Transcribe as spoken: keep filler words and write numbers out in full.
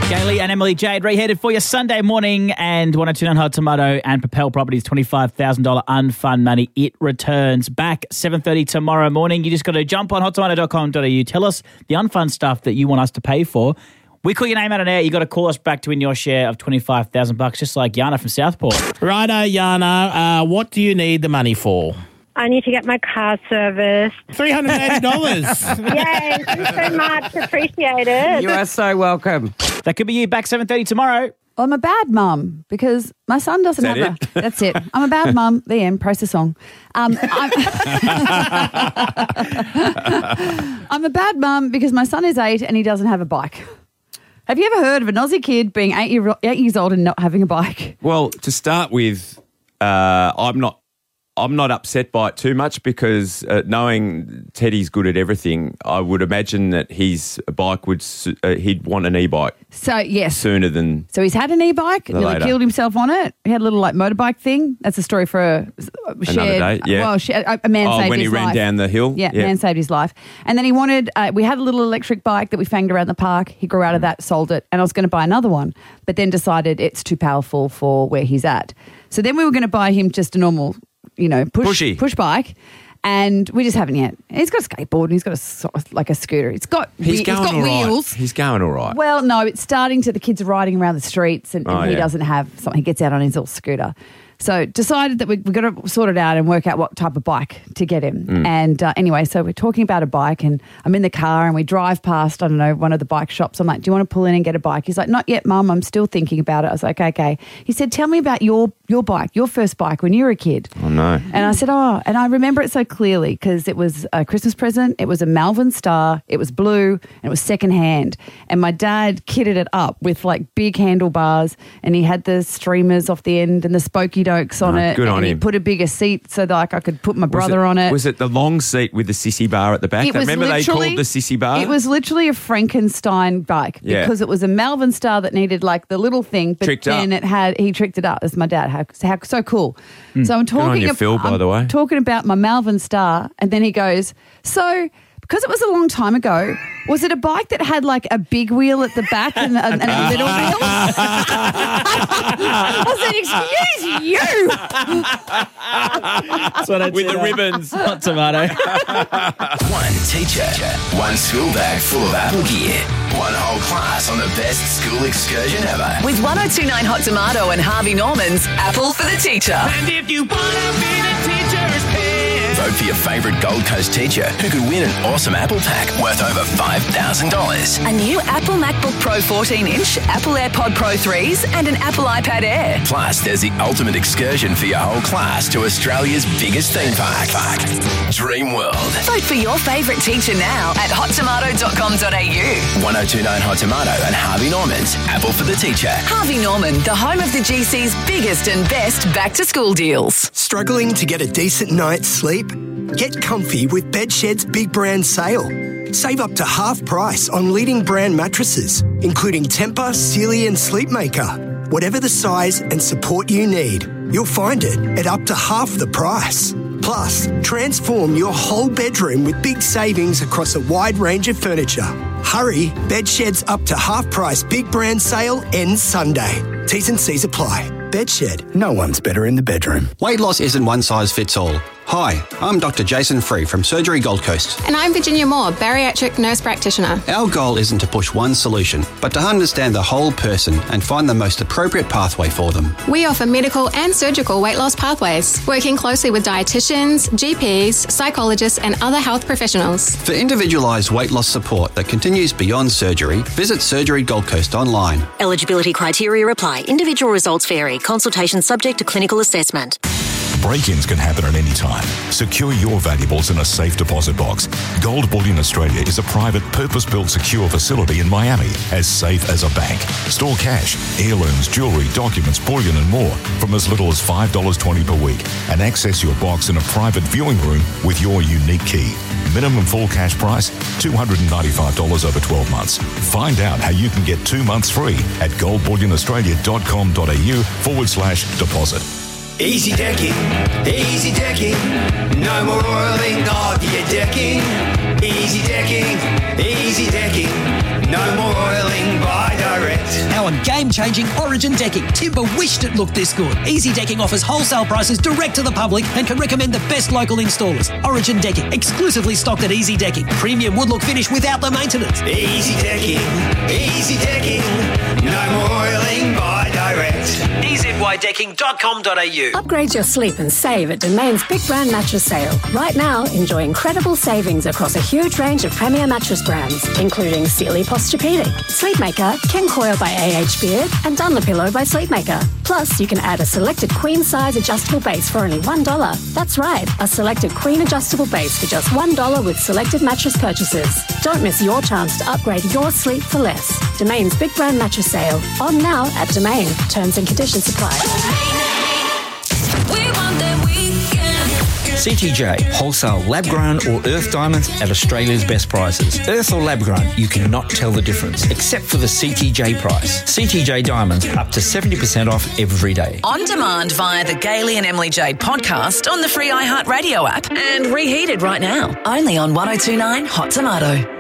Gailey and Emily Jade reheaded for your Sunday morning, and one oh two point nine Hot Tomato and Propel Properties twenty-five thousand dollars unfund money. It returns back seven thirty tomorrow morning. You just got to jump on hot tomato dot com dot a u. Tell us the unfund stuff that you want us to pay for. We call your name out on air. You got to call us back to win your share of twenty-five thousand bucks, just like Yana from Southport. Righto, Yana. Uh, what do you need the money for? I need to get my car serviced. three hundred eighty dollars. Yay, thanks so much. Appreciate it. You are so welcome. That could be you back seven thirty tomorrow. I'm a bad mum because my son doesn't Is that have a... That's it. I'm a bad mum. The end. Process song. Um, I'm, I'm a bad mum because my son is eight and he doesn't have a bike. Have you ever heard of an Aussie kid being eight, year, eight years old and not having a bike? Well, to start with, uh, I'm not I'm not upset by it too much because uh, knowing Teddy's good at everything, I would imagine that his bike would su- uh, he'd want an e-bike So, yes. sooner than So he's had an e-bike, The nearly later. killed himself on it. He had a little like motorbike thing. That's a story for a, a shared... day, yeah. Well, sh- a, a man oh saved when he his ran life. down the hill. Yeah, man saved his life. And then he wanted, uh, we had a little electric bike that we fanged around the park. He grew out of that, sold it, and I was going to buy another one, but then decided it's too powerful for where he's at. So then we were going to buy him just a normal, you know, push, Pushy. push bike. And we just haven't yet. He's got a skateboard and he's got a sort of like a scooter. It's got He's whe- going it's got all right. wheels. He's going all right. Well, no, it's starting to, the kids are riding around the streets and, and Oh, he yeah. doesn't have something. He gets out on his little scooter. So decided that we, we've got to sort it out and work out what type of bike to get him. Mm. And uh, anyway, so we're talking about a bike and I'm in the car and we drive past, I don't know, one of the bike shops. I'm like, do you want to pull in and get a bike? He's like, not yet, Mum. I'm still thinking about it. I was like, okay. He said, tell me about your, your bike, your first bike when you were a kid. Oh, no. And I said, oh, and I remember it so clearly because it was a Christmas present. It was a Malvern Star. It was blue and it was secondhand. And my dad kitted it up with like big handlebars and he had the streamers off the end and the spokey dokes on Oh, it. good on and he him. put a bigger seat so that like, I could put my Was brother it- on it. Was it the long seat with the sissy bar at the back? It was Remember they literally- called the sissy bar? It was literally a Frankenstein bike Yeah. because it was a Malvern Star that needed like the little thing, but Tricked then up. it had he tricked it up. That's my dad. How, how so cool. So I'm on talking. you, ab- Phil, by I'm the way. talking about my Malvern Star, and then he goes, so. Because it was a long time ago, was it a bike that had like a big wheel at the back and, a- and a little wheel? I said, excuse you. That's what I with said, the uh, ribbons. Hot Tomato. One teacher, one school bag full of Apple gear, one whole class on the best school excursion ever. With one oh two point nine Hot Tomato and Harvey Norman's Apple for the Teacher. And if you want to be the teacher's pet, vote for your favourite Gold Coast teacher who could win an awesome Apple pack worth over five thousand dollars. A new Apple MacBook Pro fourteen inch, Apple AirPod Pro threes and an Apple iPad Air. Plus, there's the ultimate excursion for your whole class to Australia's biggest theme park, Dream World. Vote for your favourite teacher now at hot tomato dot com dot a u. one oh two point nine Hot Tomato and Harvey Norman's Apple for the Teacher. Harvey Norman, the home of the G C's biggest and best back-to-school deals. Struggling to get a decent night's sleep? Get comfy with Bedshed's Big Brand Sale. Save up to half price on leading brand mattresses, including Tempur, Sealy and Sleepmaker. Whatever the size and support you need, you'll find it at up to half the price. Plus, transform your whole bedroom with big savings across a wide range of furniture. Hurry, Bedshed's up to half price Big Brand Sale ends Sunday. T's and C's apply. Bedshed, no one's better in the bedroom. Weight loss isn't one size fits all. Hi, I'm Doctor Jason Free from Surgery Gold Coast. And I'm Virginia Moore, bariatric nurse practitioner. Our goal isn't to push one solution, but to understand the whole person and find the most appropriate pathway for them. We offer medical and surgical weight loss pathways, working closely with dietitians, G Ps, psychologists and other health professionals. For individualised weight loss support that continues beyond surgery, visit Surgery Gold Coast online. Eligibility criteria apply. Individual results vary. Consultation subject to clinical assessment. Break-ins can happen at any time. Secure your valuables in a safe deposit box. Gold Bullion Australia is a private, purpose-built secure facility in Miami, as safe as a bank. Store cash, heirlooms, jewellery, documents, bullion and more from as little as five dollars twenty per week, and access your box in a private viewing room with your unique key. Minimum full cash price, two hundred ninety-five dollars over twelve months. Find out how you can get two months free at gold bullion australia dot com dot a u forward slash deposit. Easy decking, easy decking, no more oiling of your decking. Easy decking, easy decking, no more oiling by direct. now on game-changing Origin Decking. Timber wished it looked this good. Easy Decking offers wholesale prices direct to the public and can recommend the best local installers. Origin Decking, exclusively stocked at Easy Decking. Premium wood look finish without the maintenance. Easy Decking, Easy Decking, no more oiling by direct. e z y decking dot com dot a u. Upgrade your sleep and save at Domain's Big Brand Mattress Sale. Right now, enjoy incredible savings across a huge range of premier mattress brands, including Sealy Posturepedic, Sleepmaker, Ken Coil by A H Beard, and Dunlopillow by Sleepmaker. Plus, you can add a selected queen-size adjustable base for only one dollar. That's right, a selected queen adjustable base for just one dollar with selected mattress purchases. Don't miss your chance to upgrade your sleep for less. Domain's Big Brand Mattress Sale. On now at Domain. Terms and conditions apply. C T J, wholesale lab-grown or earth diamonds at Australia's best prices. Earth or lab-grown, you cannot tell the difference, except for the C T J price. C T J diamonds, up to seventy percent off every day. On demand via the Gailey and Emily Jade podcast on the free iHeartRadio app and reheated right now, only on one oh two point nine Hot Tomato.